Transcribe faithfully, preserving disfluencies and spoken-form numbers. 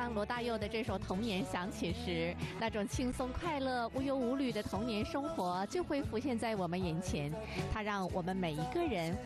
当罗大佑的这首《童年》响起时，那种轻松快乐、无忧无虑的童年生活就会浮现在我们眼前。它让我们每一个人